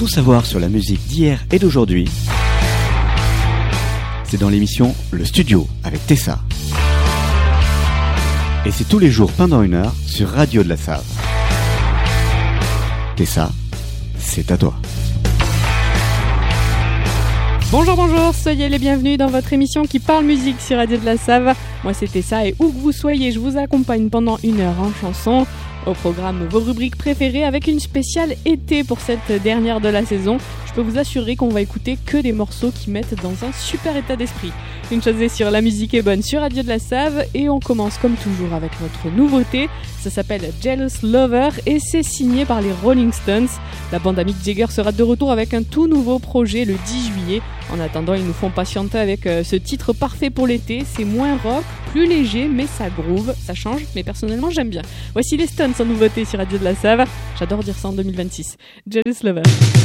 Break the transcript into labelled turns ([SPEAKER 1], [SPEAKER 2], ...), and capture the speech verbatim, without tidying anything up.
[SPEAKER 1] tout savoir sur la musique d'hier et d'aujourd'hui, c'est dans l'émission Le Studio avec Tessa. Et c'est tous les jours pendant une heure sur Radio de la Save. Tessa, c'est à toi.
[SPEAKER 2] Bonjour, bonjour, soyez les bienvenus dans votre émission qui parle musique sur Radio de la Save. Moi c'est Tessa et où que vous soyez, je vous accompagne pendant une heure en chanson. Au programme, vos rubriques préférées avec une spéciale été pour cette dernière de la saison. Je peux vous assurer qu'on va écouter que des morceaux qui mettent dans un super état d'esprit. Une chose est sûre, la musique est bonne sur Radio de la Save et on commence comme toujours avec notre nouveauté. Ça s'appelle Jealous Lover et c'est signé par les Rolling Stones. La bande à Mick Jagger sera de retour avec un tout nouveau projet le dix juillet. En attendant, ils nous font patienter avec euh, ce titre parfait pour l'été. C'est moins rock, plus léger, mais ça groove, ça change, mais personnellement j'aime bien. Voici les Stones en nouveauté sur Radio de la Save. J'adore dire ça en deux mille vingt-six. Jealous Lover.